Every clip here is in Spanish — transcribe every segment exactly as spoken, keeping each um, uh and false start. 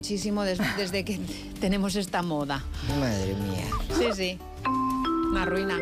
Muchísimo des desde que tenemos esta moda. Madre mía. Sí, sí. Una ruina.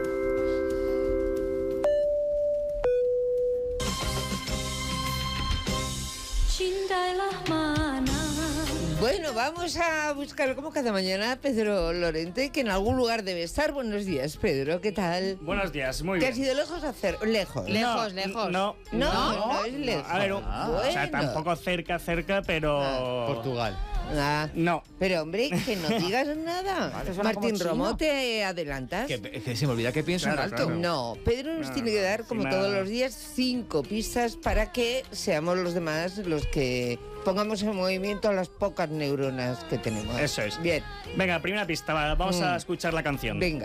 Bueno, vamos a buscar como cada mañana a Pedro Lorente, que en algún lugar debe estar. Buenos días, Pedro, ¿qué tal? Buenos días, muy ¿Te bien. has ido lejos a hacer? Lejos. Lejos, No, lejos. No, No, no, ¿No? es lejos. A ver, un- Ah, o sea, bueno. tampoco cerca, cerca, pero... Ah, Portugal. Ah, No. pero hombre, que no digas nada. Vale. Suena Martín como Romo, chino. ¿te adelantas? Que, que se me olvida que pienso Claro, en alto. claro. No, Pedro nos No, tiene no, que dar, como encima- todos los días, cinco pistas para que seamos los demás los que pongamos en movimiento las pocas neuronas que tenemos. Eso es. Bien, Venga, primera pista, va, vamos Mm. a escuchar la canción. venga.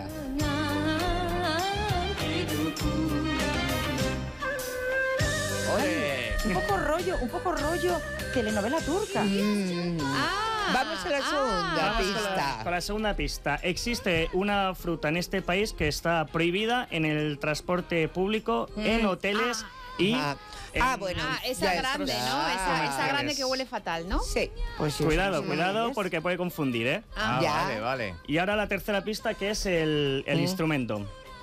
¡Ole! Un poco rollo, un poco rollo telenovela turca. Mm. Ah, Vamos a la segunda Vamos con pista. la, con la segunda pista. Existe una fruta en este país que está prohibida en el transporte público, en hoteles y... Ah, en- ah, bueno. Ah, esa ya grande, está. ¿no? Esa, esa Ah, grande es. que huele fatal, ¿no? Sí. Pues sí, Cuidado, sí, sí, cuidado, ¿ves? porque puede confundir, ¿eh? Ah, Ya. vale, vale. Y ahora la tercera pista, que es el, el Mm. instrumento.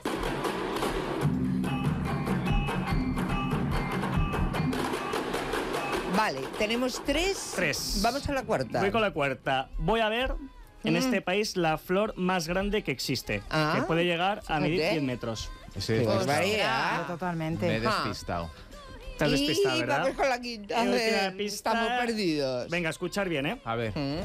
Vale, tenemos tres. Tres. Vamos a la cuarta. Voy con la cuarta. Voy a ver en Mm. este país la flor más grande que existe, Ah, que puede llegar a medir fíjate. cien metros. Ese Pues despistado. vaya. Pero totalmente. Me he Ah. despistado. Te has despistado, Y ¿verdad? vamos con la quinta. Y A última ver, pista. estamos perdidos. Venga, escuchar bien, ¿eh? A ver. Mm.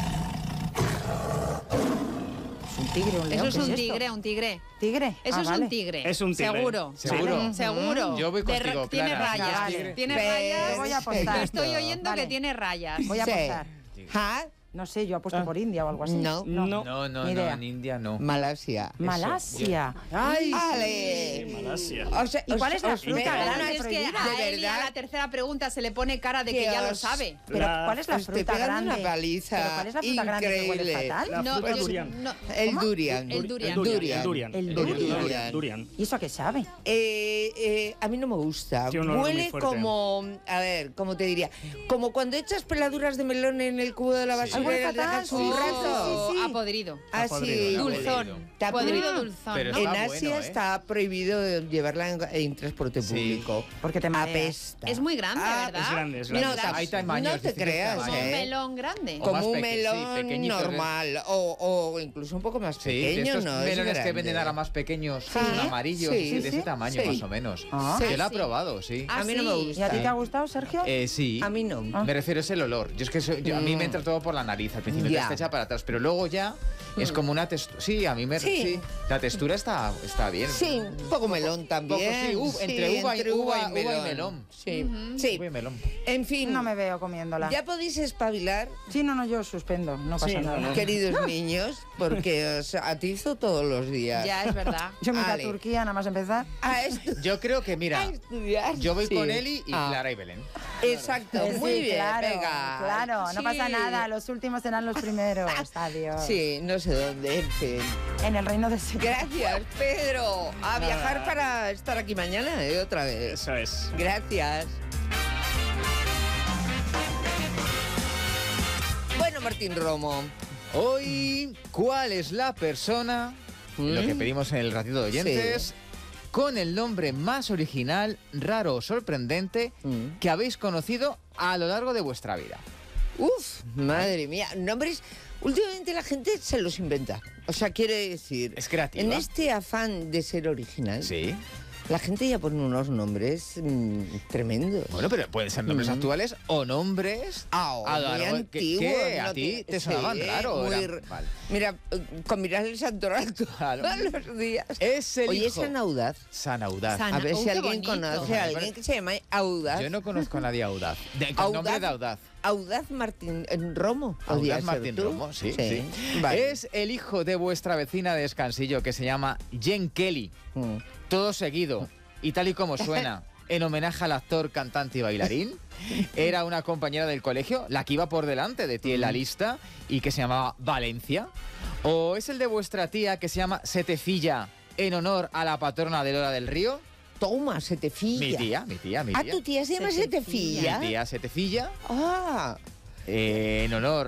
Es un tigre, un león. Eso es ¿qué un esto? tigre, un tigre. ¿Tigre? Eso Ah, es vale. un tigre. Es un tigre. Seguro. ¿Seguro? Sí, seguro. Yo voy De contigo, ra- Tiene Clara. rayas. Vale. Tiene Pues, rayas. Voy a apostar. perfecto. Estoy oyendo Vale. que tiene rayas. Voy a Sí. apostar. ¿Ah? No sé, yo apuesto Ah. por India o algo así. No. No. No, no, Ni no, idea. en India no. Malasia. Malasia. ¡Ay! Sí, ¡Ale! Malasia. O sea, ¿Y cuál os- es la os- fruta pero grande Claro, es que prohibida? a De él y a verdad. la tercera pregunta se le pone cara de que Que ya lo os- sabe. Pero La- ¿cuál es la os estoy fruta pegando grande? una paliza ¿Pero cuál es la fruta grande que huele increíble. fatal? La No, fruta pues, durian. no. El ¿Cómo? durian. El durian. El durian. El durian. El durian. durian. durian. ¿Y eso a qué sabe? Eh, eh, a mí no me gusta. Tiene un olor muy Huele fuerte. como, a ver, ¿cómo te diría? Como cuando echas peladuras de melón en el cubo de la basura Huele y las fatal, dejas un sí, rato. sí, sí, sí. A podrido. Así, podrido, Dulzón. Está Podrido prohibido. dulzón, Pero ¿no? En Está Asia bueno, ¿eh? está prohibido llevarla en, en transporte Sí. público. Porque te mareas. Apesta. Es muy grande, Ah, ¿verdad? Es grande, es No, grande. tam- Hay tamaños, no te distintos creas, Como tamaños. un ¿eh? melón grande. O Como más un peque- sí, melón pequeñito, normal o, o incluso un poco más Sí, de pequeño, estos ¿no? Es melones que grande. venden ahora más pequeños, Sí. son amarillos, Sí. sí, de Sí, ese sí. tamaño Sí. más o menos. Ah. Yo lo he Sí. probado, sí. Ah, A mí no me sí. gusta. ¿Y a ti te ha gustado, Sergio? Eh, sí. A mí no. Ah. Me refiero es el olor. Yo es que soy- yo- a mí me entra todo por la nariz. Al principio Ya. te echa para atrás, pero luego ya es como una textura. Sí, a mí me. Sí. Sí. La textura está, está bien. Sí, un poco melón también. sí, uv- Sí, entre uva y- entre uva y melón. Sí, sí. Uy, melón. En fin, No me veo comiéndola. ya podéis espabilar, Sí, no, no, yo suspendo. No pasa Sí, no, nada. no. queridos niños, porque os atizo todos los días. Ya, es verdad. Yo me voy Ale. a Turquía, nada más empezar. A estu- Yo creo que, a mira, estudiar. yo voy Sí. con Eli y Ah, Clara y Belén. Exacto, Eh, muy sí, bien, claro, venga. claro, no Sí. pasa nada, los últimos serán los primeros. Adiós. Sí, no sé dónde, en fin. En el reino de Secreto. Gracias, Pedro. A viajar para estar aquí mañana, ¿eh? Otra vez. Eso es. Gracias. Bueno, Martín Romo. Hoy, ¿cuál es la persona, ¿Mm? lo que pedimos en el ratito de oyentes, con el nombre más original, raro o sorprendente Mm. que habéis conocido a lo largo de vuestra vida? Uf, madre mía. Nombres, últimamente la gente se los inventa. O sea, quiere decir... Es creativa. En este afán de ser original, Sí. la gente ya pone unos nombres mm, tremendos. Bueno, pero pueden ser nombres Mm. actuales o nombres Ah, a lo muy largo- antiguos. que, que a no ti te sí, sonaban raro. muy eran- r- vale. Mira, eh, con mirar el santoral Claro. todos los días. Es el Oye, hijo. San Audaz. San Audaz. San- A ver Oh, si qué alguien bonito. conoce a alguien que se llama Audaz. Yo no conozco a nadie audaz. De, con Audaz. nombre de audaz. Audaz Martín eh, Romo. podría Audaz ser Martín tú. Romo, sí, sí. Vale. Es el hijo de vuestra vecina de Descansillo que se llama Jen Kelly. Mm. Todo seguido y tal y como suena, en homenaje al actor, cantante y bailarín. Era una compañera del colegio, la que iba por delante de ti en la lista y que se llamaba Valencia. O es el de vuestra tía que se llama Setefilla en honor a la patrona de Lora del Río. Toma, se te filla. Mi tía, mi tía, mi Ah, tía. tu tía se llama Se te Setefilla. Mi tía Setefilla. Ah. eh, en honor